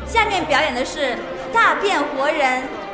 下面表演的是大变活人。